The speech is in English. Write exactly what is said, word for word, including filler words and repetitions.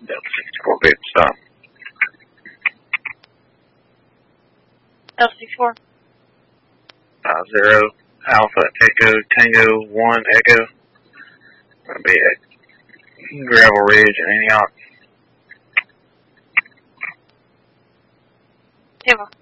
Delta sixty-four, big stop. Delta sixty-four. Uh, zero, Alpha, Echo, Tango, one, Echo. Gonna be at Gravel Ridge in Antioch. Table.